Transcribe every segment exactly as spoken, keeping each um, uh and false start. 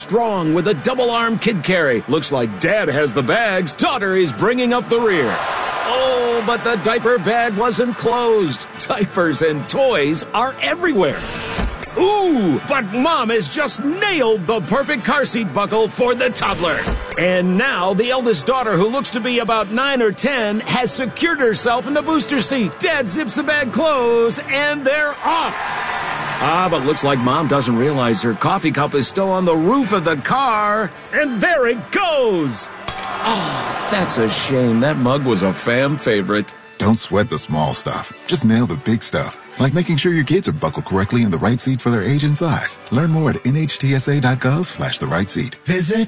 strong with a double-arm kid carry. Looks like dad has the bags. Daughter is bringing up the rear. Oh, but the diaper bag wasn't closed. Diapers and toys are everywhere. Ooh, but Mom has just nailed the perfect car seat buckle for the toddler. And now the eldest daughter, who looks to be about nine or ten, has secured herself in the booster seat. Dad zips the bag closed, and they're off. Ah, but looks like Mom doesn't realize her coffee cup is still on the roof of the car. And there it goes. Oh, that's a shame. That mug was a fam favorite. Don't sweat the small stuff. Just nail the big stuff. Like making sure your kids are buckled correctly in the right seat for their age and size. Learn more at nhtsa.gov slash the right seat. Visit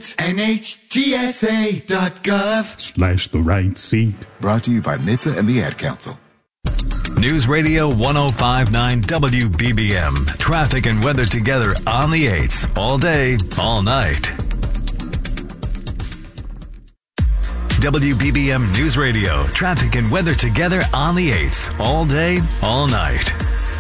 nhtsa.gov slash the right seat. Brought to you by N H T S A and the Ad Council. News Radio one oh five point nine W B B M. Traffic and weather together on the eights. All day, all night. W B B M News Radio. Traffic and weather together on the eights. All day, all night.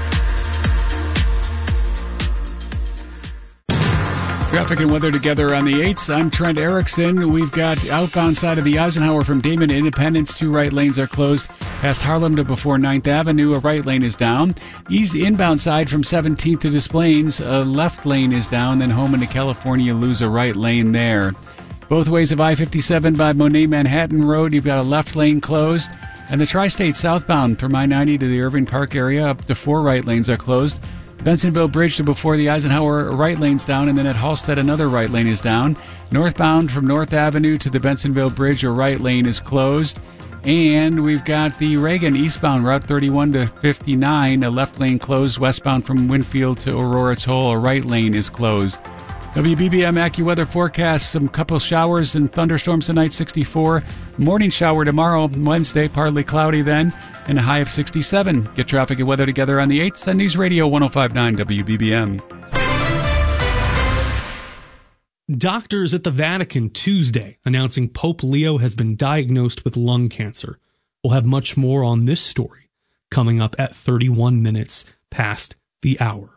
Traffic and weather together on the eights. I'm Trent Erickson. We've got outbound side of the Eisenhower from Damon to Independence. Two right lanes are closed. Past Harlem to before ninth Avenue, a right lane is down. East inbound side from seventeenth to Des Plaines, a left lane is down. Then home into California, lose a right lane there. Both ways of I fifty-seven by Monet Manhattan Road, you've got a left lane closed. And the Tri-State southbound from I ninety to the Irving Park area, up to four right lanes are closed. Bensenville Bridge to before the Eisenhower, right lane's down, and then at Halstead another right lane is down. Northbound from North Avenue to the Bensenville Bridge, a right lane is closed. And we've got the Reagan eastbound Route thirty-one to fifty-nine, a left lane closed. Westbound from Winfield to Aurora Toll, a right lane is closed. W B B M AccuWeather forecast, some couple showers and thunderstorms tonight, sixty-four. Morning shower tomorrow, Wednesday, partly cloudy then, and a high of sixty-seven. Get traffic and weather together on the eights on News Radio one oh five point nine W B B M. Doctors at the Vatican Tuesday announcing Pope Leo has been diagnosed with lung cancer. We'll have much more on this story coming up at thirty-one minutes past the hour.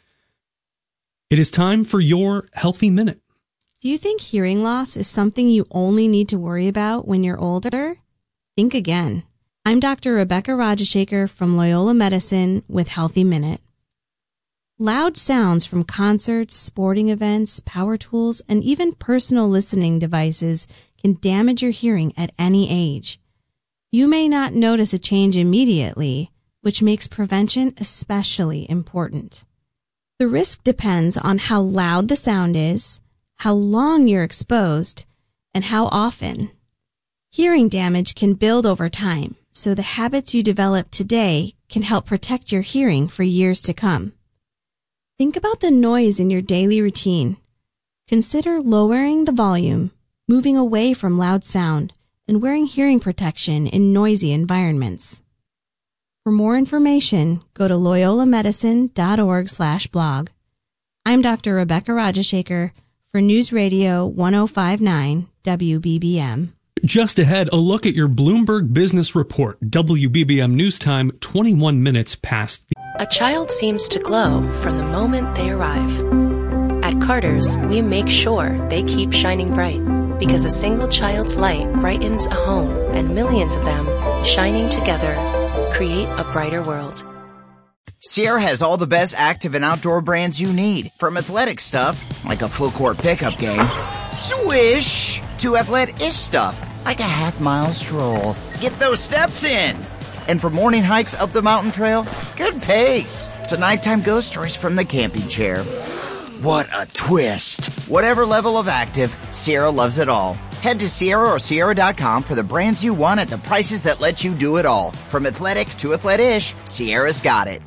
It is time for your Healthy Minute. Do you think hearing loss is something you only need to worry about when you're older? Think again. I'm Doctor Rebecca Rajashekar from Loyola Medicine with Healthy Minute. Loud sounds from concerts, sporting events, power tools, and even personal listening devices can damage your hearing at any age. You may not notice a change immediately, which makes prevention especially important. The risk depends on how loud the sound is, how long you're exposed, and how often. Hearing damage can build over time, so the habits you develop today can help protect your hearing for years to come. Think about the noise in your daily routine. Consider lowering the volume, moving away from loud sound, and wearing hearing protection in noisy environments. For more information, go to loyolamedicine.org slash blog. I'm Doctor Rebecca Rajashekar for News Radio one oh five point nine W B B M. Just ahead, a look at your Bloomberg Business Report. W B B M News Time, twenty-one minutes past the... A child seems to glow from the moment they arrive. At Carter's, we make sure they keep shining bright, because a single child's light brightens a home, and millions of them, shining together, create a brighter world. Sierra has all the best active and outdoor brands you need. From athletic stuff, like a full court pickup game, swish, to athlete-ish stuff, like a half mile stroll. Get those steps in. And for morning hikes up the mountain trail, good pace. To nighttime ghost stories from the camping chair. What a twist. Whatever level of active, Sierra loves it all. Head to Sierra or Sierra dot com for the brands you want at the prices that let you do it all. From athletic to athlete-ish, Sierra's got it.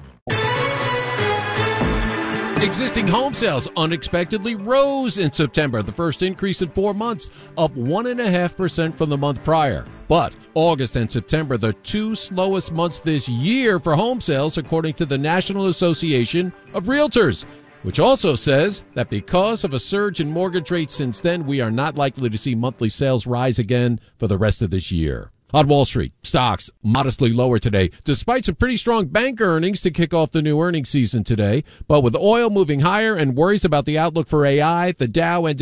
Existing home sales unexpectedly rose in September, the first increase in four months, up one point five percent from the month prior. But August and September, the two slowest months this year for home sales, according to the National Association of Realtors, which also says that because of a surge in mortgage rates since then, we are not likely to see monthly sales rise again for the rest of this year. On Wall Street, stocks modestly lower today, despite some pretty strong bank earnings to kick off the new earnings season today. But with oil moving higher and worries about the outlook for A I, the Dow ended